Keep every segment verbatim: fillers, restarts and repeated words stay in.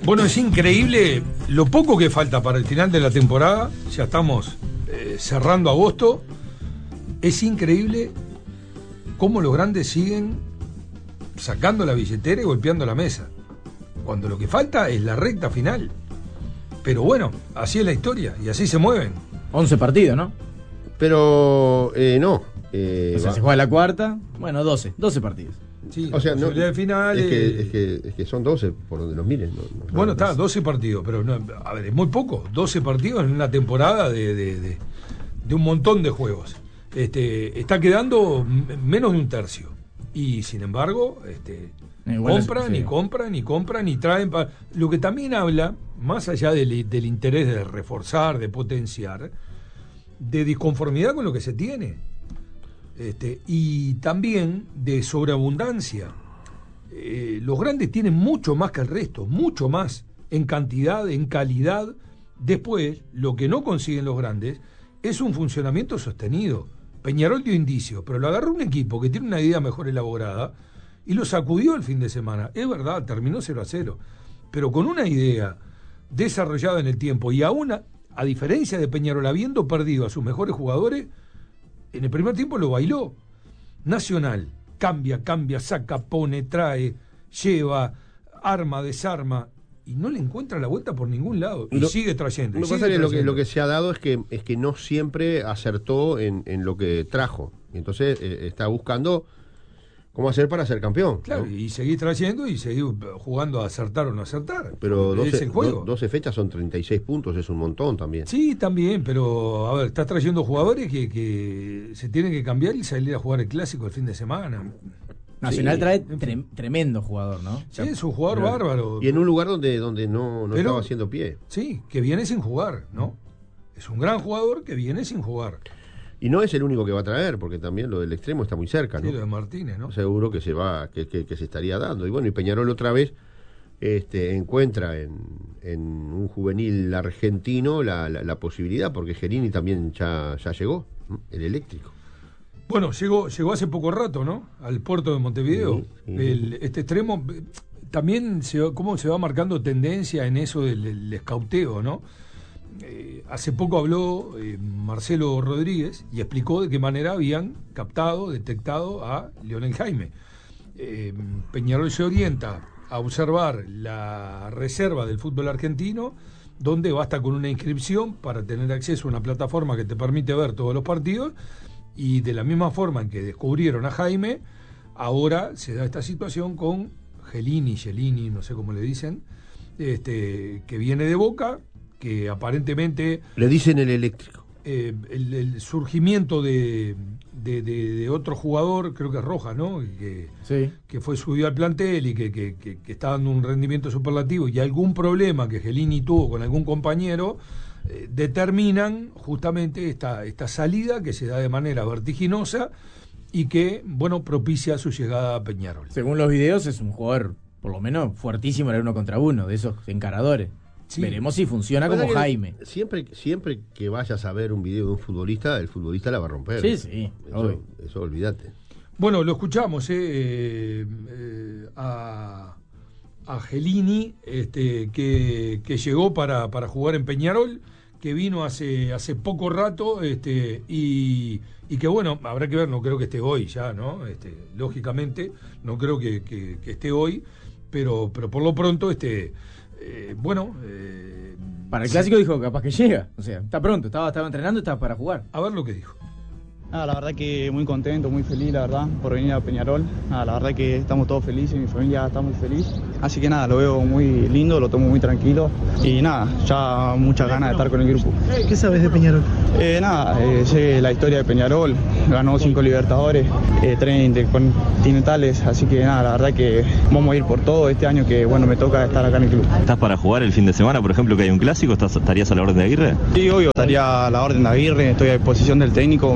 Bueno, es increíble lo poco que falta para el final de la temporada. Ya estamos eh, cerrando agosto. Es increíble cómo los grandes siguen sacando la billetera y golpeando la mesa, cuando lo que falta es la recta final. Pero bueno, así es la historia y así se mueven. once partidos, ¿no? Pero eh, no. Eh, o sea, va. se juega la cuarta. Bueno, doce. doce partidos. Sí, o sea, no, de final, es, que, eh, es, que, es que son doce por donde los miren. No, no, bueno, no, está, no. doce partidos, pero no, a ver, es muy poco. doce partidos en una temporada de, de, de, de un montón de juegos. Este, está quedando menos de un tercio. Y sin embargo, este, Igual compran es, y sí. compran y compran y traen. Pa... Lo que también habla, más allá del, del interés de reforzar, de potenciar, de disconformidad con lo que se tiene. Este, y también de sobreabundancia. Eh, los grandes tienen mucho más que el resto, mucho más en cantidad, en calidad. Después, lo que no consiguen los grandes es un funcionamiento sostenido. Peñarol dio indicios, pero lo agarró un equipo que tiene una idea mejor elaborada y lo sacudió el fin de semana. Es verdad, terminó cero a cero, pero con una idea desarrollada en el tiempo y aún, a, a diferencia de Peñarol, habiendo perdido a sus mejores jugadores, en el primer tiempo lo bailó. Nacional cambia, cambia, saca, pone, trae, lleva, arma, desarma, y no le encuentra la vuelta por ningún lado, y lo, sigue trayendo. Y lo, sigue pasa trayendo. Lo, que, lo que se ha dado es que, es que no siempre acertó en, en lo que trajo. Y entonces eh, está buscando cómo hacer para ser campeón. Claro, ¿no? y seguís trayendo y seguís jugando a acertar o no acertar. Pero doce, es el juego. do, doce fechas son treinta y seis puntos, es un montón también. Sí, también, pero a ver, estás trayendo jugadores que, que se tienen que cambiar y salir a jugar el clásico el fin de semana. Nacional Sí, trae tre- tremendo jugador, ¿no? Sí, es un jugador pero, bárbaro. Y en un lugar donde, donde no, no Pero, estaba haciendo pie. Sí, que viene sin jugar, ¿no? Es un gran jugador que viene sin jugar. Y no es el único que va a traer, porque también lo del extremo está muy cerca, ¿no? Sí, lo de Martínez, ¿no? Seguro que se va, que, que, que se estaría dando. Y bueno, y Peñarol otra vez este, encuentra en, en un juvenil argentino la, la, la posibilidad, porque Gerini también ya, ya llegó, ¿no? El eléctrico. Bueno, llegó, llegó hace poco rato, ¿no? Al puerto de Montevideo. Sí, sí. El, este extremo también se, va- cómo se va marcando tendencia en eso del, del escauteo, ¿no? Eh, hace poco habló eh, Marcelo Rodríguez y explicó de qué manera habían captado, detectado a Leonel Jaime. Eh, Peñarol se orienta a observar la reserva del fútbol argentino, donde basta con una inscripción para tener acceso a una plataforma que te permite ver todos los partidos, y de la misma forma en que descubrieron a Jaime, ahora se da esta situación con Gelini, Gelini, no sé cómo le dicen, este, que viene de Boca, que aparentemente Le dicen el eléctrico. eh, el, el surgimiento de, de, de, de otro jugador, creo que es Rojas, ¿no? Que, Sí. que fue subido al plantel y que, que, que, que está dando un rendimiento superlativo, y algún problema que Gelini tuvo con algún compañero, eh, determinan justamente esta, esta salida que se da de manera vertiginosa y que, bueno, propicia su llegada a Peñarol. Según los videos es un jugador, por lo menos, fuertísimo en el uno contra uno, de esos encaradores. Sí. Veremos si funciona como Pasa que Jaime. Siempre, siempre que vayas a ver un video de un futbolista, el futbolista la va a romper. Sí, sí, Eso, obvio. eso olvídate. Bueno, lo escuchamos eh, eh, eh, a, a Gelini, este, que, que llegó para, para jugar en Peñarol, que vino hace, hace poco rato, este, y, y que bueno, habrá que ver, no creo que esté hoy ya, ¿no? Este, lógicamente, no creo que, que, que esté hoy, pero, pero por lo pronto, este, eh, bueno... Eh, Para el clásico dijo capaz que llega. O sea, está pronto, estaba, estaba entrenando y estaba para jugar. a ver lo que dijo. Nada, la verdad que muy contento, muy feliz, la verdad, por venir a Peñarol. Nada, la verdad que estamos todos felices, mi familia está muy feliz. Así que nada, lo veo muy lindo, lo tomo muy tranquilo. Y nada, ya muchas ganas de estar con el grupo. ¿Qué sabes de Peñarol? Eh, nada, eh, sé la historia de Peñarol, ganó cinco Libertadores, eh, tres intercontinentales, así que nada, la verdad que vamos a ir por todo este año que, bueno, me toca estar acá en el club. ¿Estás para jugar el fin de semana, por ejemplo, que hay un clásico? ¿Estás, ¿Estarías a la orden de Aguirre? Sí, obvio, estaría a la orden de Aguirre, estoy a disposición del técnico, vengo a entrenar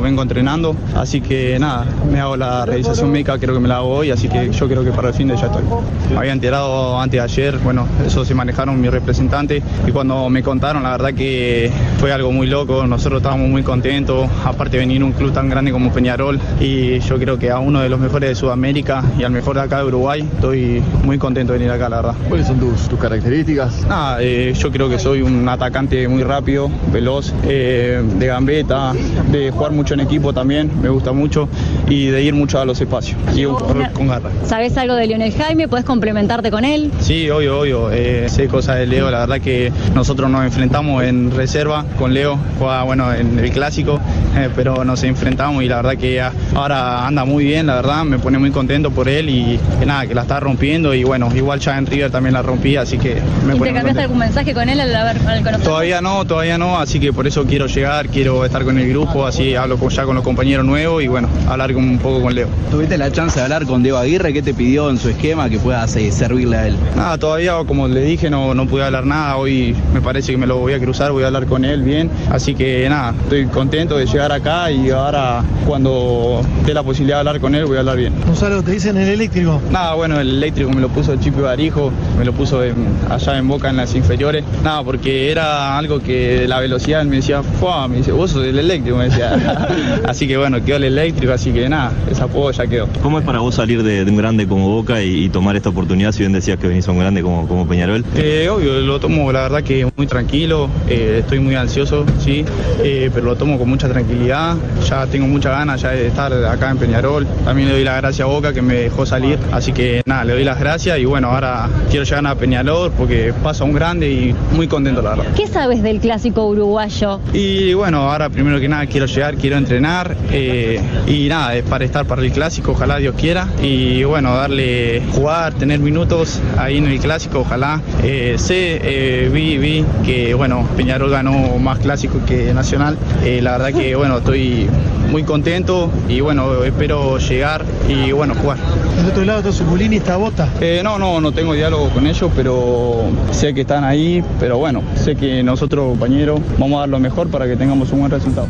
entrenando, así que nada, me hago la revisación médica, creo que me la hago hoy, así que yo creo que para el fin de ya estoy. Me había enterado antes de ayer, bueno, eso se manejaron mis representantes y cuando me contaron, la verdad que fue algo muy loco, nosotros estábamos muy contentos, aparte de venir a un club tan grande como Peñarol y yo creo que a uno de los mejores de Sudamérica y al mejor de acá de Uruguay, estoy muy contento de venir acá, la verdad. ¿Cuáles son tus, tus características? Nada, eh, yo creo que soy un atacante muy rápido, veloz, eh, de gambeta, de jugar mucho en equipo también, me gusta mucho, y de ir mucho a los espacios, y correr con garra. ¿Sabés algo de Lionel Jaime? ¿Puedes complementarte con él? Sí, obvio, obvio, eh, sé cosas de Leo, la verdad que nosotros nos enfrentamos en reserva con Leo, juega bueno en el clásico, eh, pero nos enfrentamos y la verdad que ahora anda muy bien, la verdad, me pone muy contento por él y que nada, que la está rompiendo y bueno, igual ya en River también la rompí, así que me pone ¿Intercambiaste algún mensaje con él al, haber, al conocerlo? Todavía no, todavía no, así que por eso quiero llegar, quiero estar con el grupo, así hablo con, ya con los compañeros nuevos y bueno, hablar con, un poco con Leo. ¿Tuviste la chance de hablar con Diego Aguirre? ¿Qué te pidió en su esquema que puedas eh, servirle a él? Nada, todavía como le dije no, no pude hablar nada, hoy me parece que me lo voy a cruzar, voy a hablar con él bien, así que nada, estoy contento de llegar acá y ahora cuando dé la posibilidad de hablar con él voy a hablar bien. Gonzalo, ¿te dicen el eléctrico? Nada, bueno, el eléctrico me lo puso el Chipi Barijo, me lo puso en, allá en Boca en las inferiores, nada, porque era algo que la velocidad él me decía, ¡fua! Me dice, vos sos el eléctrico, me decía. Así que bueno, quedó el eléctrico, así que nada, esa apodo ya quedó. ¿Cómo es para vos salir de, de un grande como Boca y, y tomar esta oportunidad, si bien decías que venís a un grande como, como Peñarol? Eh, obvio, lo tomo la verdad que muy tranquilo, eh, estoy muy ansioso, sí, eh, pero lo tomo con mucha tranquilidad, ya tengo muchas ganas ya de estar acá en Peñarol, también le doy las gracias a Boca que me dejó salir, así que nada, le doy las gracias y bueno, ahora quiero llegar a Peñarol porque paso a un grande y muy contento la verdad. ¿Qué sabes del clásico uruguayo? Y bueno, ahora primero que nada quiero llegar, quiero entrenar eh, y nada, es para estar para el clásico, ojalá Dios quiera y bueno, darle, jugar, tener minutos ahí en el clásico, ojalá. Eh, sé, eh, vi, vi que bueno, Peñarol ganó más clásico que Nacional, eh, la verdad que bueno, estoy muy contento y bueno, espero llegar y bueno, jugar. ¿Del otro lado está Zuculini y está Bota? Eh, no, no, no tengo diálogo con ellos, pero sé que están ahí, pero bueno, sé que nosotros, compañeros, vamos a dar lo mejor para que tengamos un buen resultado.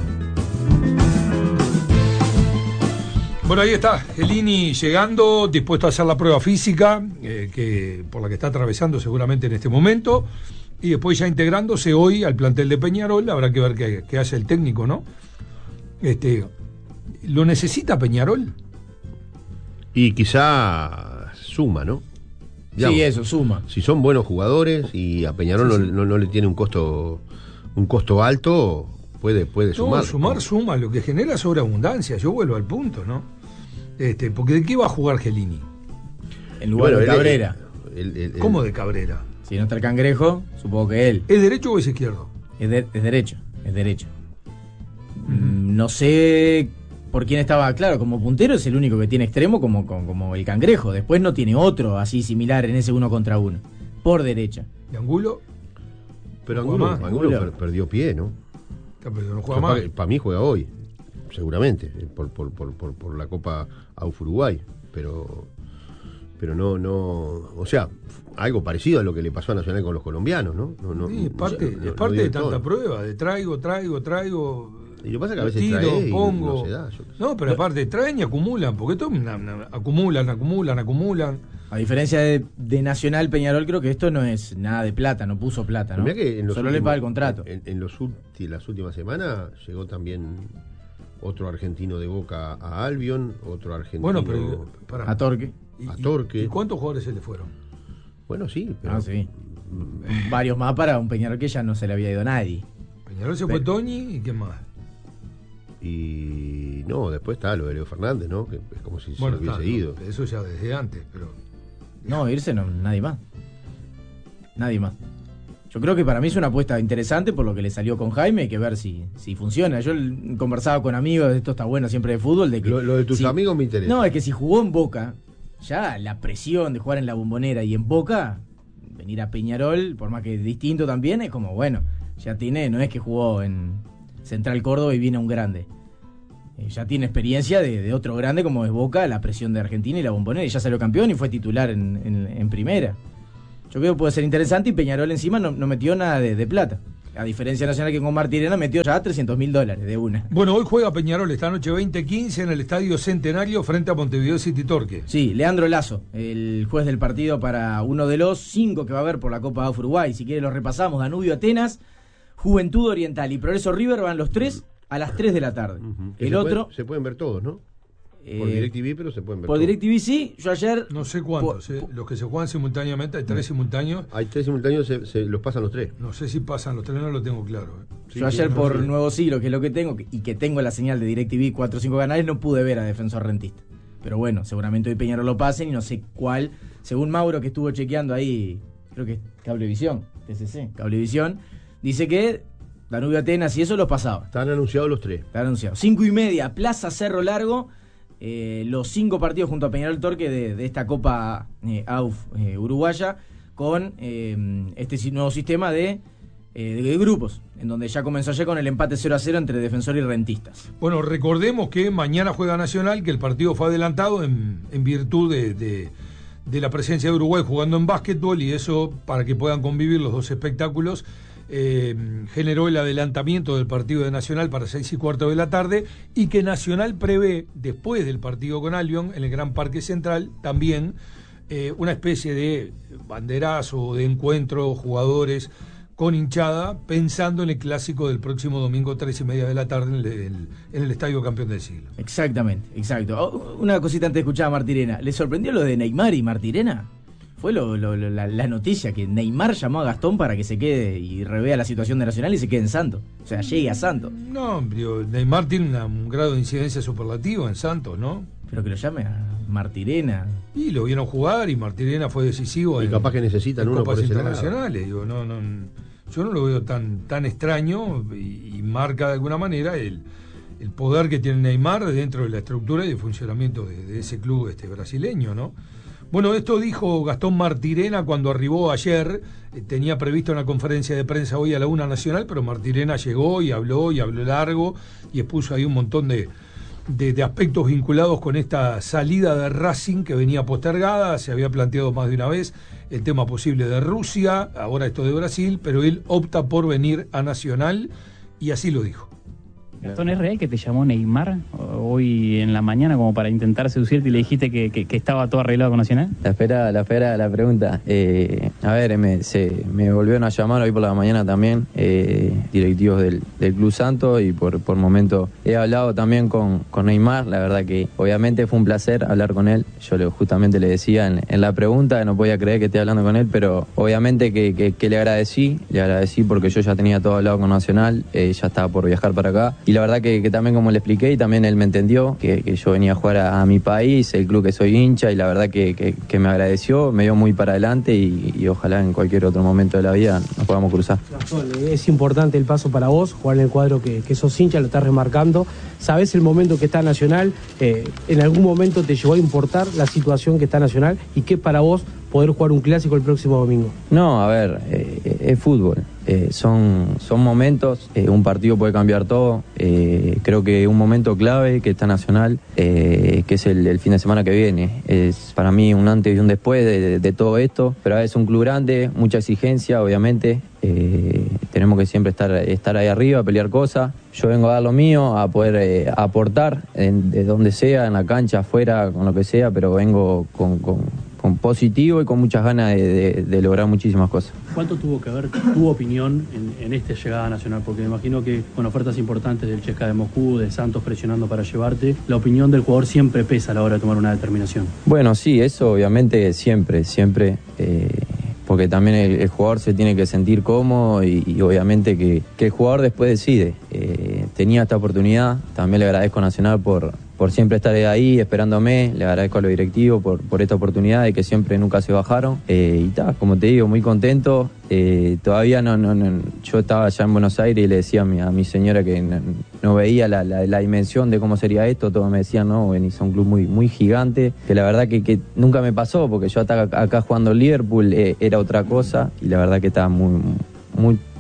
Bueno, ahí está, Gelini llegando, dispuesto a hacer la prueba física, eh, que por la que está atravesando seguramente en este momento, y después ya integrándose hoy al plantel de Peñarol, habrá que ver qué, qué hace el técnico, ¿no? Este, ¿lo necesita Peñarol? Y quizá suma, ¿no? Digamos, sí, eso, suma. Si son buenos jugadores y a Peñarol sí, sí. No, no, no le tiene un costo un costo alto, puede, puede no, sumar. sumar, suma, lo que genera sobreabundancia, yo vuelvo al punto, ¿no? Este, porque ¿de qué va a jugar Gelini? En lugar bueno, de Cabrera. El, el, el, ¿Cómo de Cabrera? Si no está el Cangrejo, supongo que él. ¿Es derecho o es izquierdo? Es, de, es derecho, es derecho. Uh-huh. No sé por quién estaba, claro, como puntero es el único que tiene extremo como, como, como el Cangrejo. Después no tiene otro así similar en ese uno contra uno. Por derecha. ¿Y Angulo? Pero Angulo, Angulo, Angulo per, perdió pie, ¿no? Pero no juega más. Para, para mí juega hoy, seguramente, por, por, por, por, por la Copa A U F Uruguay. Pero, pero no, no, o sea, algo parecido a lo que le pasó a Nacional con los colombianos, ¿no? no, no sí, es parte, o sea, no, es parte no de tanta todo. Prueba, de traigo, traigo, traigo. Y lo que pasa es que a veces tiro, trae pongo. Y no se da. Yo no, pero aparte traen y acumulan, porque esto na, na, acumulan, acumulan, acumulan. A diferencia de, de Nacional Peñarol, creo que esto no es nada de plata, no puso plata, ¿no? Que en los Solo últimos, le paga el contrato. En, en los ulti, las últimas semanas llegó también otro argentino de Boca a Albion, otro argentino bueno, pero, para, a Torque. Y, a Torque. ¿Y, ¿Y cuántos jugadores se le fueron? Bueno, sí, pero... Ah, sí. Varios más para un Peñarol que ya no se le había ido a nadie. Peñarol se pero... fue Toñi y ¿quién más? Y no, después está lo de Leo Fernández, ¿no? Que es como si bueno, se lo hubiese está, ido. No, eso ya desde antes, pero... No, irse no, nadie más. Nadie más. Yo creo que para mí es una apuesta interesante por lo que le salió con Jaime, hay que ver si, si funciona. Yo conversaba con amigos, esto está bueno siempre de fútbol, de que... Lo, lo de tus si, amigos me interesa. No, es que si jugó en Boca, ya la presión de jugar en la Bombonera y en Boca, venir a Peñarol, por más que es distinto también, es como, bueno, ya tiene, no es que jugó en Central Córdoba y viene un grande. Eh, ya tiene experiencia de, de otro grande como es Boca, la presión de Argentina y la Bombonera, y ya salió campeón y fue titular en, en, en primera. Yo creo que puede ser interesante y Peñarol encima no, no metió nada de, de plata. A diferencia de Nacional, que con Martirena metió ya trescientos mil dólares de una. Bueno, hoy juega Peñarol esta noche veinte quince en el Estadio Centenario frente a Montevideo City Torque. Sí, Leandro Lazo, el juez del partido para uno de los cinco que va a haber por la Copa A U F Uruguay. Si quiere los repasamos: Danubio Atenas, Juventud Oriental y Progreso River van los tres a las tres de la tarde. Uh-huh. El se otro... Pueden, se pueden ver todos, ¿no? Por Eh, DirecTV, pero se pueden ver Por todos. DirecTV sí, yo ayer... No sé cuántos, eh. los que se juegan simultáneamente, hay tres simultáneos. Hay tres simultáneos, se, se los pasan los tres. No sé si pasan los tres, no lo tengo claro. Eh. Yo Sí, ayer sí, por sí. Nuevo Siglo, que es lo que tengo, y que tengo la señal de DirecTV cuatro o cinco canales, no pude ver a Defensor Rentista. Pero bueno, seguramente hoy Peñarol lo pasen y no sé cuál. Según Mauro, que estuvo chequeando ahí, creo que es Cablevisión, T C C, Cablevisión, dice que Danubio Atenas y eso los pasaba. Están anunciados los tres. Está anunciado. Cinco y media, Plaza Cerro Largo, eh, los cinco partidos junto a Peñarol Torque de, de esta Copa eh, A U F eh, uruguaya, con eh, este si- nuevo sistema de, eh, de grupos, en donde ya comenzó ayer con el empate cero a cero entre Defensor y Rentistas. Bueno, recordemos que mañana juega Nacional, que el partido fue adelantado en, en virtud de, de, de la presencia de Uruguay jugando en básquetbol, y eso, para que puedan convivir los dos espectáculos, eh, generó el adelantamiento del partido de Nacional para seis y cuarto de la tarde, y que Nacional prevé, después del partido con Albion, en el Gran Parque Central, también eh, una especie de banderazo, de encuentro, jugadores con hinchada, pensando en el clásico del próximo domingo, tres y media de la tarde, en el, el- en el Estadio Campeón del Siglo. Exactamente, exacto. Oh, una cosita antes de escuchar a Martirena. ¿Le sorprendió lo de Neymar y Martirena? Fue lo, lo- lo- la, la noticia que Neymar llamó a Gastón para que se quede y revea la situación de Nacional y se quede en Santos. O sea, llegue a Santos. No, pero Neymar tiene una- un grado de incidencia superlativo en Santos, ¿no? Pero que lo llame a Martirena. Y lo vieron jugar, y Martirena fue decisivo Y en, capaz que necesitan en uno copas por ese lado. internacionales. Digo, no, no, yo no lo veo tan, tan extraño, y, y marca de alguna manera el, el poder que tiene Neymar dentro de la estructura y de funcionamiento de, de ese club este brasileño, ¿no? Bueno, esto dijo Gastón Martirena cuando arribó ayer. Eh, tenía previsto una conferencia de prensa hoy a la una nacional, pero Martirena llegó y habló y habló largo y expuso ahí un montón de, de, de aspectos vinculados con esta salida de Racing que venía postergada. Se había planteado más de una vez el tema posible de Rusia, ahora esto de Brasil, pero él opta por venir a Nacional, y así lo dijo. Gastón, ¿es real que te llamó Neymar hoy en la mañana como para intentar seducirte y le dijiste que, que, que estaba todo arreglado con Nacional? La espera, la espera, la pregunta. Eh, a ver, me, se, me volvieron a llamar hoy por la mañana también, eh, directivos del, del Club Santos, y por, por momento he hablado también con, con Neymar. La verdad que obviamente fue un placer hablar con él. Yo le, justamente le decía en, en la pregunta que no podía creer que esté hablando con él, pero obviamente que, que, que le agradecí, le agradecí porque yo ya tenía todo hablado con Nacional, eh, ya estaba por viajar para acá. Y la verdad que, que también, como le expliqué, y también él me entendió, que, que yo venía a jugar a, a mi país, el club que soy hincha, y la verdad que, que, que me agradeció, me dio muy para adelante, y, y ojalá en cualquier otro momento de la vida nos podamos cruzar. Gastón, es importante el paso para vos, jugar en el cuadro que, que sos hincha, lo estás remarcando. Sabés el momento que está Nacional, eh, en algún momento te llegó a importar la situación que está Nacional, y qué para vos poder jugar un clásico el próximo domingo. No, a ver, eh, es fútbol, eh, son, son momentos, eh, un partido puede cambiar todo. Eh, creo que un momento clave que está Nacional, eh, que es el, el fin de semana que viene, es para mí un antes y un después de, de, de todo esto, pero es un club grande, mucha exigencia, obviamente. Eh, tenemos que siempre estar, estar ahí arriba, pelear cosas. Yo vengo a dar lo mío, a poder eh, aportar en, de donde sea, en la cancha, afuera, con lo que sea, pero vengo con, con, con positivo y con muchas ganas de, de, de lograr muchísimas cosas. ¿Cuánto tuvo que ver tu opinión en, en esta llegada nacional? Porque me imagino que con ofertas importantes del C S K A de Moscú, de Santos presionando para llevarte, la opinión del jugador siempre pesa a la hora de tomar una determinación. Bueno, sí, eso obviamente siempre, siempre... Eh, porque también el, el jugador se tiene que sentir cómodo, y, y obviamente que, que el jugador después decide. Eh, tenía esta oportunidad, también le agradezco a Nacional por, por siempre estar ahí esperándome, le agradezco a los directivos por, por esta oportunidad, de que siempre nunca se bajaron, eh, y está, como te digo, muy contento. Eh, todavía no, no, no, yo estaba allá en Buenos Aires y le decía a mi, a mi señora que no, no veía la, la, la dimensión de cómo sería esto. Todos me decían, no, venís a un club muy, muy gigante, que la verdad que, que nunca me pasó, porque yo acá, acá jugando en Liverpool eh, era otra cosa, y la verdad que estaba muy, muy,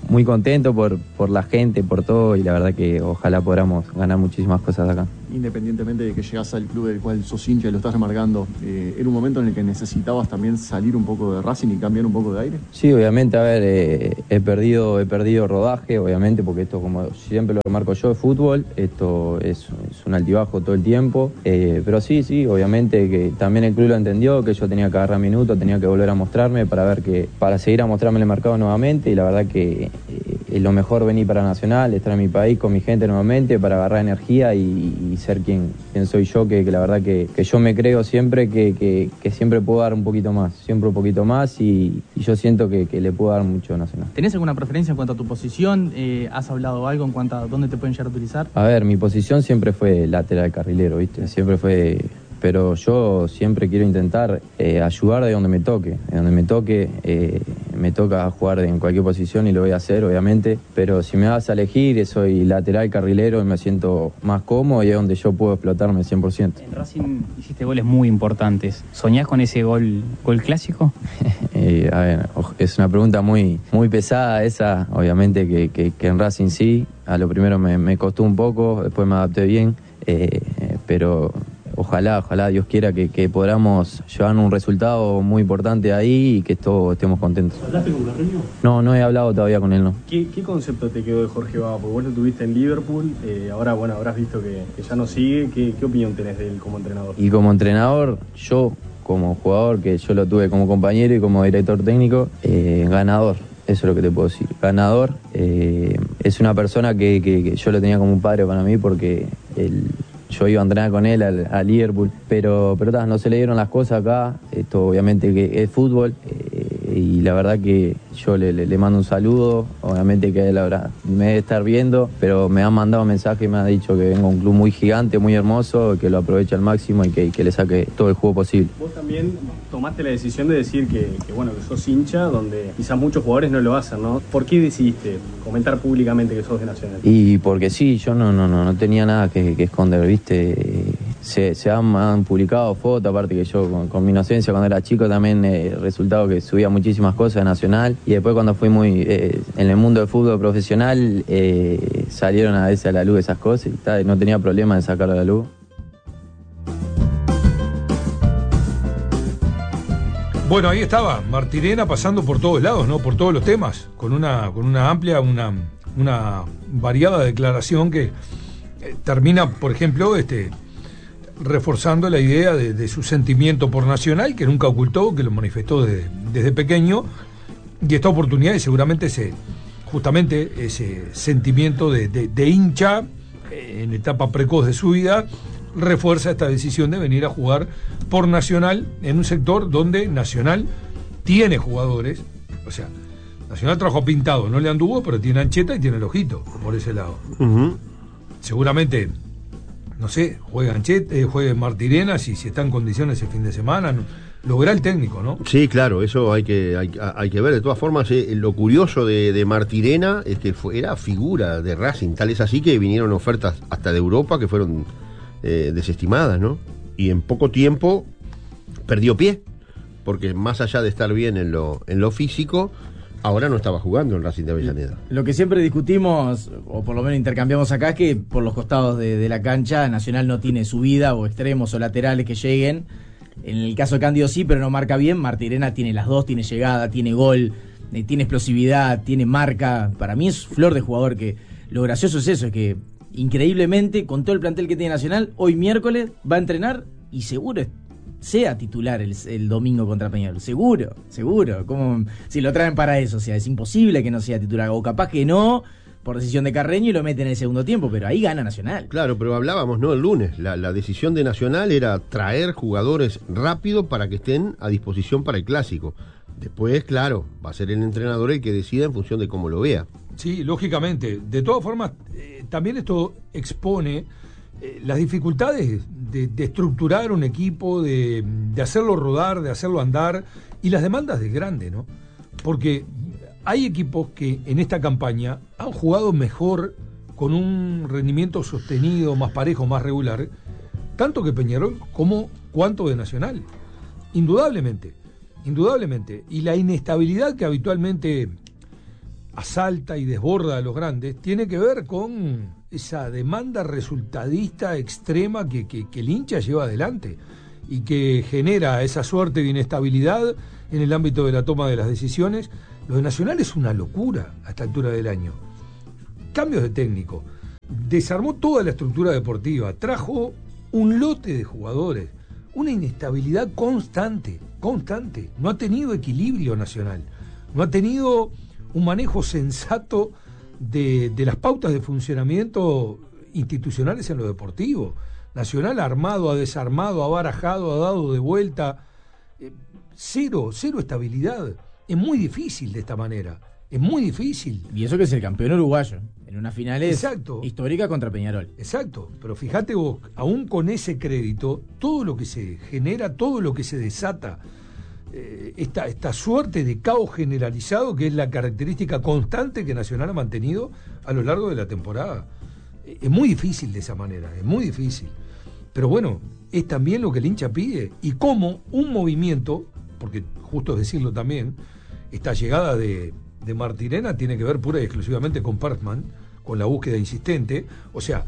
muy contento por, por la gente, por todo, y la verdad que ojalá podamos ganar muchísimas cosas acá. Independientemente de que llegás al club del cual sos hincha y lo estás remarcando, eh, ¿era un momento en el que necesitabas también salir un poco de Racing y cambiar un poco de aire? Sí, obviamente, a ver, eh, he perdido he perdido rodaje, obviamente, porque esto, como siempre lo remarco yo, es fútbol, esto es, es un altibajo todo el tiempo, eh, pero sí, sí, obviamente que también el club lo entendió, que yo tenía que agarrar minutos, tenía que volver a mostrarme para ver que, para seguir a mostrarme en el mercado nuevamente, y la verdad que eh, es lo mejor venir para Nacional, estar en mi país con mi gente nuevamente, para agarrar energía y, y ser quien, quien soy yo, que, que la verdad que, que yo me creo siempre que, que, que siempre puedo dar un poquito más, siempre un poquito más, y, y yo siento que, que le puedo dar mucho a Nacional. ¿Tenés alguna preferencia en cuanto a tu posición? Eh, ¿Has hablado algo en cuanto a dónde te pueden llegar a utilizar? A ver, mi posición siempre fue lateral carrilero, ¿viste? Siempre fue... Pero yo siempre quiero intentar eh, ayudar de donde me toque. De donde me toque, eh, me toca jugar en cualquier posición y lo voy a hacer, obviamente. Pero si me vas a elegir, soy lateral carrilero y me siento más cómodo y es donde yo puedo explotarme cien por ciento. En Racing hiciste goles muy importantes. ¿Soñás con ese gol, gol clásico? eh, a ver, es una pregunta muy, muy pesada esa. Obviamente que, que, que en Racing sí. A lo primero me, me costó un poco, después me adapté bien. Eh, pero... Ojalá, ojalá Dios quiera que, que podamos llevar un resultado muy importante ahí y que todos estemos contentos. ¿Hablaste con Carreño? No, no he hablado todavía con él, no. ¿Qué, qué concepto te quedó de Jorge Baba? Porque vos lo tuviste en Liverpool, eh, ahora bueno, habrás visto que, que ya no sigue. ¿Qué, ¿Qué opinión tenés de él como entrenador? Y como entrenador, yo como jugador, que yo lo tuve como compañero y como director técnico, eh, ganador. Eso es lo que te puedo decir. Ganador. Eh, es una persona que, que, que yo lo tenía como un padre para mí porque él... Yo iba a entrenar con él al, a Liverpool, pero, pero ta, no se le dieron las cosas acá. Esto obviamente que es fútbol, eh, y la verdad que yo le, le, le mando un saludo. Obviamente que él ahora me debe estar viendo, pero me han mandado mensajes y me ha dicho que vengo a un club muy gigante, muy hermoso, que lo aproveche al máximo y que, que le saque todo el juego posible. Vos también tomaste la decisión de decir que, que bueno, que sos hincha, donde quizás muchos jugadores no lo hacen, ¿no? ¿Por qué decidiste comentar públicamente que sos de Nacional? Y porque sí, yo no, no, no, no tenía nada que, que esconder, ¿viste? Se, se han, han publicado fotos, aparte que yo con, con mi inocencia cuando era chico también eh, resultado que subía muchísimas cosas de Nacional, y después cuando fui muy eh, en el mundo del fútbol profesional eh, salieron a veces a la luz esas cosas y tal, no tenía problema en sacarlo a la luz. Bueno, ahí estaba Martirena pasando por todos lados, ¿no? Por todos los temas, con una, con una amplia, una, una variada declaración que eh, termina, por ejemplo, este, reforzando la idea de, de su sentimiento por Nacional, que nunca ocultó, que lo manifestó desde, desde pequeño, y esta oportunidad y seguramente ese, justamente ese sentimiento de, de, de hincha eh, en etapa precoz de su vida, refuerza esta decisión de venir a jugar por Nacional en un sector donde Nacional tiene jugadores, o sea, Nacional trajo Pintado, no le anduvo, pero tiene Ancheta y tiene el ojito por ese lado. Uh-huh. Seguramente, no sé, juega Ancheta, eh, juegue Martirena, si, si está en condiciones ese fin de semana, no, lo verá el técnico, ¿no? Sí, claro, eso hay que hay, hay que ver. De todas formas, eh, lo curioso de, de Martirena es que fue, era figura de Racing, tal es así que vinieron ofertas hasta de Europa que fueron eh, desestimadas, ¿no? Y en poco tiempo perdió pie, porque más allá de estar bien en lo, en lo físico, ahora no estaba jugando en Racing de Avellaneda. Lo que siempre discutimos, o por lo menos intercambiamos acá, es que por los costados de, de la cancha, Nacional no tiene subida o extremos o laterales que lleguen. En el caso de Cándido sí, pero no marca bien. Martirena tiene las dos, tiene llegada, tiene gol, eh, tiene explosividad, tiene marca. Para mí es flor de jugador. Que lo gracioso es eso, es que increíblemente, con todo el plantel que tiene Nacional, hoy miércoles va a entrenar y seguro sea titular el, el domingo contra Peñarol. Seguro, seguro. Como si lo traen para eso. O sea, es imposible que no sea titular. O capaz que no, por decisión de Carreño, y lo meten en el segundo tiempo, pero ahí gana Nacional. Claro, pero hablábamos, ¿no? El lunes, la, la decisión de Nacional era traer jugadores rápido para que estén a disposición para el Clásico. Después, claro, va a ser el entrenador el que decida en función de cómo lo vea. Sí, lógicamente. De todas formas, eh, también esto expone eh, las dificultades de, de estructurar un equipo, de, de hacerlo rodar, de hacerlo andar, y las demandas del grande, ¿no? Porque hay equipos que en esta campaña han jugado mejor, con un rendimiento sostenido, más parejo, más regular, tanto que Peñarol como cuanto de Nacional. Indudablemente, indudablemente. Y la inestabilidad que habitualmente asalta y desborda a los grandes, tiene que ver con esa demanda resultadista extrema que, que, que el hincha lleva adelante y que genera esa suerte de inestabilidad en el ámbito de la toma de las decisiones. Lo de Nacional es una locura a esta altura del año. Cambios de técnico, desarmó toda la estructura deportiva, trajo un lote de jugadores, una inestabilidad constante, constante. No ha tenido equilibrio Nacional, no ha tenido un manejo sensato de, de las pautas de funcionamiento institucionales en lo deportivo. Nacional ha armado, ha desarmado, ha barajado, ha dado de vuelta. Eh, cero, cero estabilidad. Es muy difícil de esta manera. Es muy difícil. Y eso que es el campeón uruguayo, en una finales Exacto. histórica contra Peñarol. Exacto, pero fíjate vos, aún con ese crédito, todo lo que se genera, todo lo que se desata, eh, esta, esta suerte de caos generalizado que es la característica constante que Nacional ha mantenido a lo largo de la temporada. Eh, es muy difícil de esa manera, es muy difícil. Pero bueno, es también lo que el hincha pide. Y cómo un movimiento, porque justo es decirlo también, esta llegada de, de Martirena tiene que ver pura y exclusivamente con Pertman, con la búsqueda insistente. O sea,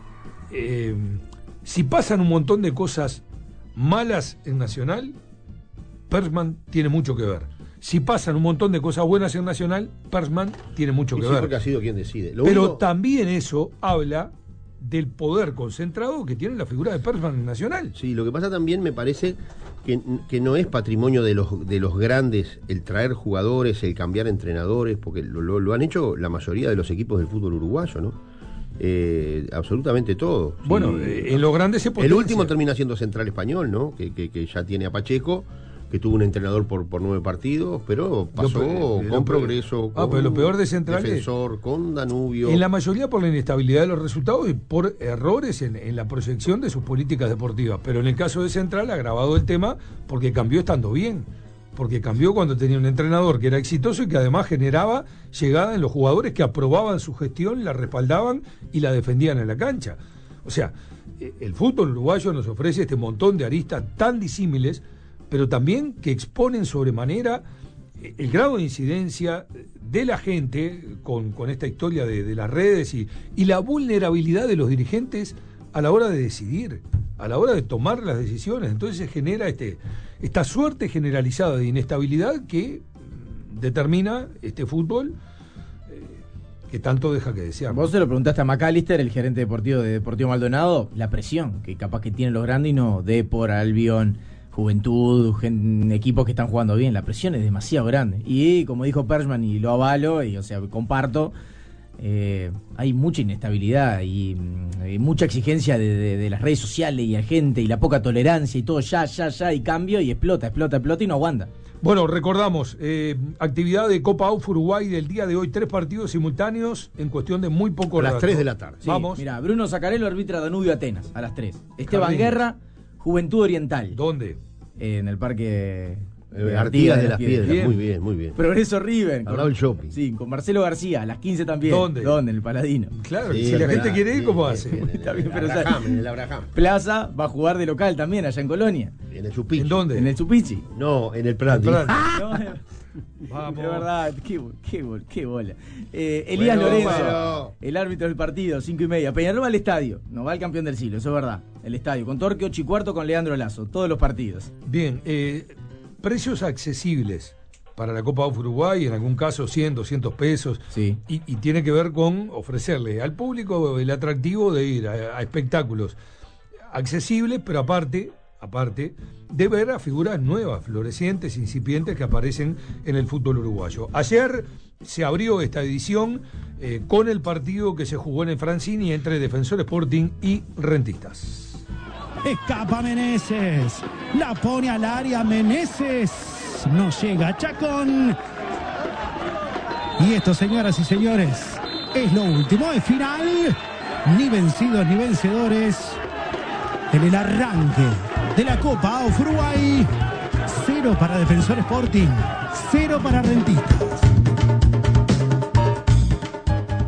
eh, si pasan un montón de cosas malas en Nacional, Pertman tiene mucho que ver. Si pasan un montón de cosas buenas en Nacional, Pertman tiene mucho y que sí, ver. Porque ha sido quien decide. Lo Pero único... también eso habla del poder concentrado que tiene la figura de Pertman en Nacional. Sí, lo que pasa también me parece que, que no es patrimonio de los de los grandes el traer jugadores, el cambiar entrenadores, porque lo, lo, lo han hecho la mayoría de los equipos del fútbol uruguayo, ¿no? Eh, absolutamente todo. Bueno, sí. eh, en los grandes se potencia. El último termina siendo Central Español, ¿no? Que, que, que ya tiene a Pacheco, que tuvo un entrenador por, por nueve partidos, pero pasó Lo pe- con lo Progreso, pe- ah, con pero lo peor de Central es- Defensor, con Danubio. En la mayoría por la inestabilidad de los resultados y por errores en, en la proyección de sus políticas deportivas. Pero en el caso de Central ha agravado el tema porque cambió estando bien. Porque cambió cuando tenía un entrenador que era exitoso y que además generaba llegada en los jugadores que aprobaban su gestión, la respaldaban y la defendían en la cancha. O sea, eh, el fútbol uruguayo nos ofrece este montón de aristas tan disímiles, pero también que exponen sobremanera eh, el grado de incidencia de la gente con, con esta historia de, de las redes y, y la vulnerabilidad de los dirigentes a la hora de decidir, a la hora de tomar las decisiones. Entonces se genera este, esta suerte generalizada de inestabilidad que mm, determina este fútbol eh, que tanto deja que desear. Vos se lo preguntaste a McAllister, el gerente deportivo de Deportivo Maldonado, la presión que capaz que tienen los grandes y no Depor, Albion, Juventud, gen, equipos que están jugando bien. La presión es demasiado grande. Y como dijo Perchman, y lo avalo, y o sea, comparto, eh, hay mucha inestabilidad y, y mucha exigencia de, de, de las redes sociales y la gente y la poca tolerancia y todo ya, ya, ya, y cambio y explota, explota, explota y no aguanta. Bueno, recordamos, eh, actividad de Copa A U F Uruguay del día de hoy, tres partidos simultáneos en cuestión de muy poco rato. A las tres de la tarde. Sí, Vamos. Mira, Bruno Zaccarello arbitra Danubio Atenas a las tres. Esteban Jardín. Guerra, Juventud Oriental. ¿Dónde? Eh, en el parque Eh, Artigas de las Piedras. Bien. Muy bien, muy bien. Progreso River. Al lado del shopping. Sí, con Marcelo García, a las quince también. ¿Dónde? ¿Dónde? En el Paladino. Claro, Sí, si la verdad, gente quiere ir, sí, ¿cómo sí, hace? sí, en el- Está bien, en pero el ¿sabes? Abraham, en el Abraham. Plaza va a jugar de local también, allá en Colonia. En el Chupichi. ¿En dónde? En el Chupichi. No, en el Prati. Prati. No, Vamos. de verdad, qué, qué, qué bola. Eh, Elías Bueno, Lorenzo, bueno. el árbitro del partido, cinco y media. Peñarol va al estadio, no va al campeón del siglo, eso es verdad. El estadio, con Torque ocho y cuarto con Leandro Lazo, todos los partidos. Bien, eh, precios accesibles para la Copa A U F Uruguay, en algún caso cien, doscientos pesos, Sí. y, y tiene que ver con ofrecerle al público el atractivo de ir a, a espectáculos accesibles, pero aparte, aparte de ver a figuras nuevas, florecientes, incipientes que aparecen en el fútbol uruguayo. Ayer se abrió esta edición eh, con el partido que se jugó en el Francini entre Defensor Sporting y Rentistas. Escapa Meneses. La pone al área Meneses. No llega Chacón. Y esto, señoras y señores, es lo último. Es final. Ni vencidos ni vencedores. En el arranque de la Copa A U F Uruguay. Cero para Defensor Sporting. Cero para Rentistas.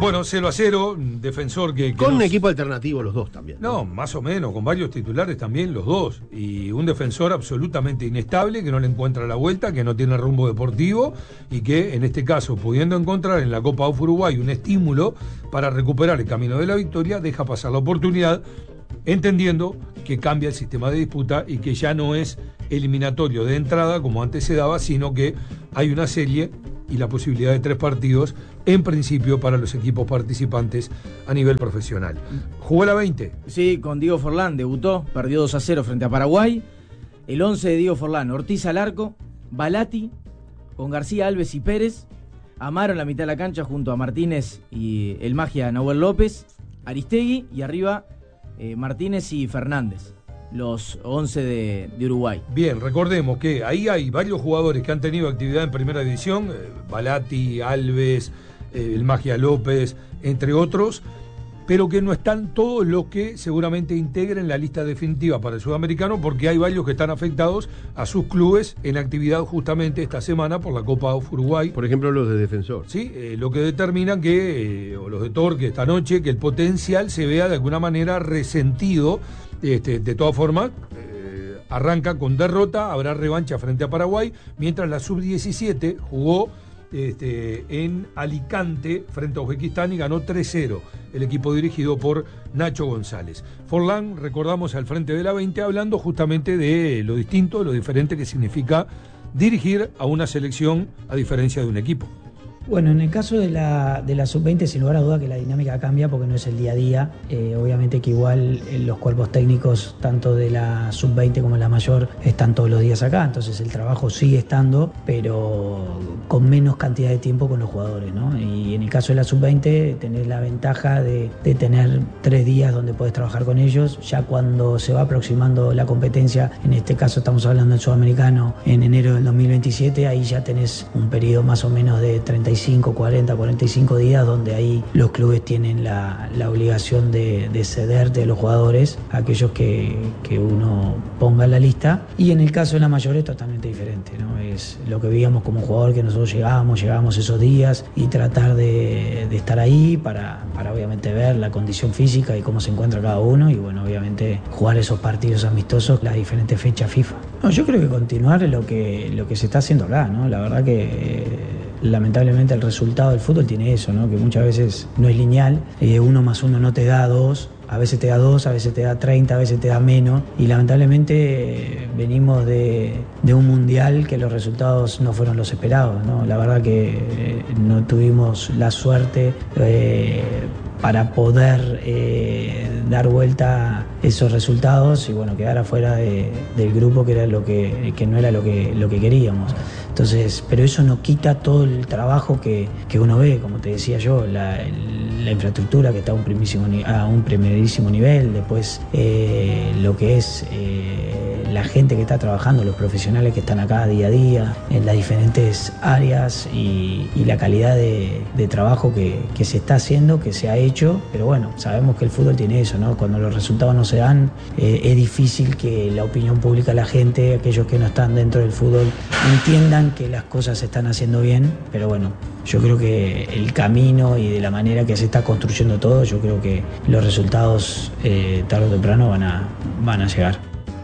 Bueno, cero a cero, defensor que... que Con un nos... equipo alternativo los dos también. No, más o menos, con varios titulares también los dos. Y un defensor absolutamente inestable, que no le encuentra la vuelta, que no tiene rumbo deportivo y que en este caso, pudiendo encontrar en la Copa of Uruguay un estímulo para recuperar el camino de la victoria, deja pasar la oportunidad, entendiendo que cambia el sistema de disputa y que ya no es eliminatorio de entrada como antes se daba, sino que hay una serie y la posibilidad de tres partidos en principio para los equipos participantes a nivel profesional. ¿Jugó la veinte? Sí, con Diego Forlán, debutó, perdió dos a cero frente a Paraguay. El once de Diego Forlán: Ortiz al arco, Balati, con García, Alves y Pérez, Amaro en la mitad de la cancha junto a Martínez y el magia Nahuel López, Aristegui y arriba eh, Martínez y Fernández, los once de, de Uruguay. Bien, recordemos que ahí hay varios jugadores que han tenido actividad en primera división, eh, Balati, Alves, eh, el Magia López, entre otros, pero que no están todos los que seguramente integren la lista definitiva para el sudamericano, porque hay varios que están afectados a sus clubes en actividad justamente esta semana por la Copa of Uruguay. Por ejemplo, los de Defensor. Sí, eh, lo que determina que, eh, o los de Torque esta noche, que el potencial se vea de alguna manera resentido. Este, de todas formas, eh, arranca con derrota, habrá revancha frente a Paraguay, mientras la sub diecisiete jugó este, en Alicante frente a Uzbekistán y ganó tres cero, el equipo dirigido por Nacho González. Forlán, recordamos, al frente de la veinte, hablando justamente de lo distinto, lo diferente que significa dirigir a una selección a diferencia de un equipo. Bueno, en el caso de la, de la sub veinte, sin lugar a duda que la dinámica cambia porque no es el día a día. Eh, obviamente que igual eh, los cuerpos técnicos, tanto de la sub veinte como la mayor, están todos los días acá. Entonces el trabajo sigue estando, pero con menos cantidad de tiempo con los jugadores, ¿no? Y en el caso de la sub veinte, tenés la ventaja de, de tener tres días donde podés trabajar con ellos. Ya cuando se va aproximando la competencia, en este caso estamos hablando del sudamericano, en enero del dos mil veintisiete, ahí ya tenés un periodo más o menos de treinta y cinco, cuarenta, cuarenta y cinco días, donde ahí los clubes tienen la, la obligación de, de ceder de los jugadores a aquellos que, que uno ponga en la lista. Y en el caso de la mayor es totalmente diferente, ¿no? Es lo que veíamos como jugador, que nosotros llegábamos, llegábamos esos días y tratar de, de estar ahí para, para obviamente ver la condición física y cómo se encuentra cada uno y bueno, obviamente jugar esos partidos amistosos, las diferentes fechas FIFA. No, yo creo que continuar lo que, lo que se está haciendo acá, ¿no? La verdad que eh, lamentablemente el resultado del fútbol tiene eso, ¿no? Que muchas veces no es lineal, eh, uno más uno no te da dos, a veces te da dos, a veces te da treinta, a veces te da menos, y lamentablemente eh, venimos de, de un mundial que los resultados no fueron los esperados, ¿no? La verdad que eh, no tuvimos la suerte eh, para poder eh, dar vuelta esos resultados y bueno, quedar afuera de, del grupo, que era lo que, que no era lo que, lo que queríamos. Entonces, pero eso no quita todo el trabajo que, que uno ve, como te decía yo, la, la infraestructura que está a un primerísimo, a un primerísimo nivel, después eh, lo que es eh, la gente que está trabajando, los profesionales que están acá día a día, en las diferentes áreas y, y la calidad de, de trabajo que, que se está haciendo, que se ha hecho, pero bueno, sabemos que el fútbol tiene eso, ¿no? Cuando los resultados no se dan, eh, es difícil que la opinión pública, la gente, aquellos que no están dentro del fútbol, entiendan que las cosas se están haciendo bien, pero bueno, yo creo que el camino y de la manera que se está construyendo todo, yo creo que los resultados eh, tarde o temprano van a, van a llegar.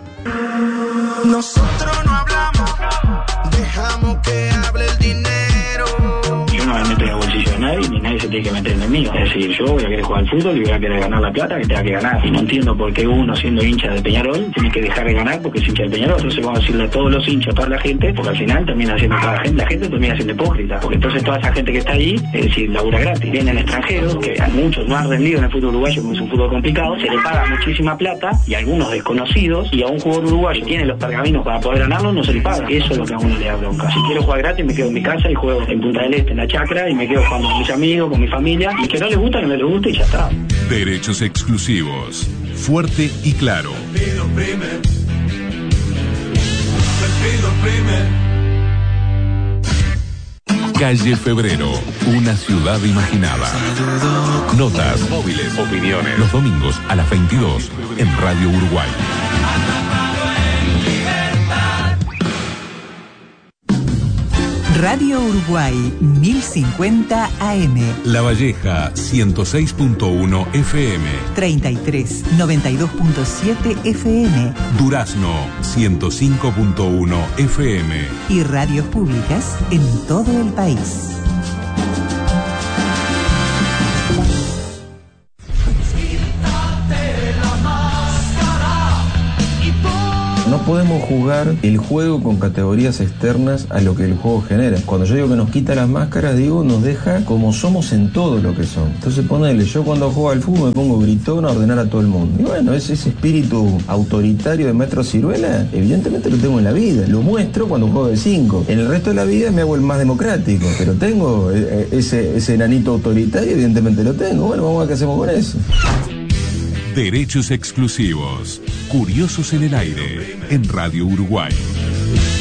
Nosotros no hablamos, dejamos que hable el dinero. Yo no me meto en el bolsillo de nadie, ni nadie se tiene que meter en el mío. Es decir, yo voy a querer jugar al fútbol y voy a querer ganar la plata que tenga que ganar. Y no entiendo por qué uno, siendo hincha de Peñarol, tiene que dejar de ganar porque es hincha de Peñarol. Entonces vamos a decirle a todos los hinchas, a toda la gente, porque al final termina siendo toda la gente, la gente termina siendo hipócrita. Porque entonces toda esa gente que está allí, es decir, labura gratis. Vienen extranjeros, que a muchos no han rendido en el fútbol uruguayo, como es un fútbol complicado, se le paga muchísima plata, y a algunos desconocidos, y a un jugador uruguayo que tiene los pergaminos para poder ganarlo, no se le paga. Eso es lo que a uno le da bronca. Si quiero jugar gratis, me quedo en mi casa y juego en Punta del Este, en la chacra, y me quedo jugando con mis amigos, con mi familia, y que no les gusta, que no les guste y ya está. Derechos exclusivos. Fuerte y claro. Calle Febrero, una ciudad imaginada. Notas, móviles, opiniones. Los domingos a las veintidós en Radio Uruguay. Radio Uruguay mil cincuenta A M. La Valleja ciento seis punto uno F M. treinta y tres noventa y dos punto siete F M. Durazno ciento cinco punto uno F M. Y radios públicas en todo el país. No podemos jugar el juego con categorías externas a lo que el juego genera. Cuando yo digo que nos quita las máscaras, digo, nos deja como somos en todo lo que somos. Entonces ponele, yo cuando juego al fútbol me pongo gritón a ordenar a todo el mundo. Y bueno, ese, ese espíritu autoritario de Maestro Ciruela, evidentemente lo tengo en la vida. Lo muestro cuando juego de cinco. En el resto de la vida me hago el más democrático, pero tengo ese, ese enanito autoritario, evidentemente lo tengo. Bueno, vamos a ver qué hacemos con eso. Derechos exclusivos. Curiosos en el aire. En Radio Uruguay.